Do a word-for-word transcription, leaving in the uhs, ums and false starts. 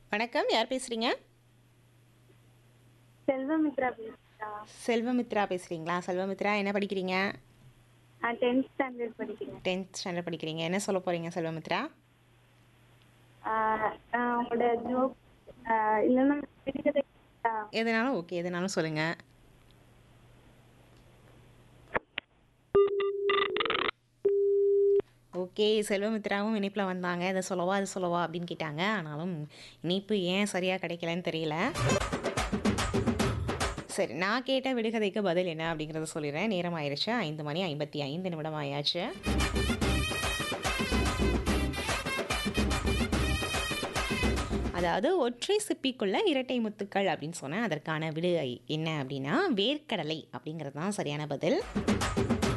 வணக்கம். யார் பேசுறீங்க? செல்வமித்ரா பேசுறா. செல்வமித்ரா பேசுறீங்களா? செல்வமித்ரா என்ன படிக்கிறீங்க? நான் டென்த் ஸ்டாண்டர்ட் படிக்கிறேன். டென்த் ஸ்டாண்டர்ட் படிக்கிறீங்க. என்ன சொல்ல போறீங்க செல்வமித்ரா? ஆஹ் நான் உங்களோட ஜோக் இல்லைன்னா விடுகதை கேட்டா? எதுனாலும் ஓகே. எதுனாலும் சொல்லுங்க. ஓகே. செல்வமித்ராவும் இணைப்பில் வந்தாங்க. இதை சொல்லவா அது சொல்லவா அப்படின்னு கேட்டாங்க. ஆனாலும் இணைப்பு ஏன் சரியாக கிடைக்கலன்னு தெரியல. சரி, நான் கேட்ட விடுகதைக்கு பதில் என்ன அப்படிங்கிறத சொல்லிடுறேன். நேரம் ஆயிடுச்சு. ஐந்து மணி ஐம்பத்தி ஐந்து நிமிடம் ஆயாச்சு. அதாவது ஒற்றை சிப்பிக்குள்ள இரட்டை முத்துக்கள் அப்படின்னு சொன்னேன். அதற்கான விடு என்ன அப்படின்னா வேர்க்கடலை அப்படிங்கிறது தான் சரியான பதில்.